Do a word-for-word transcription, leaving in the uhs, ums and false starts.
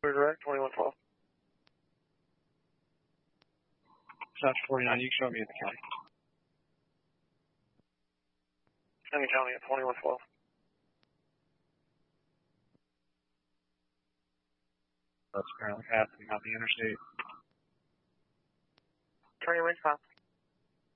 direct, twenty-one twelve. South forty-nine, you can show me at the county. County County at twenty-one twelve. That's currently happening on the interstate. Turn your range south.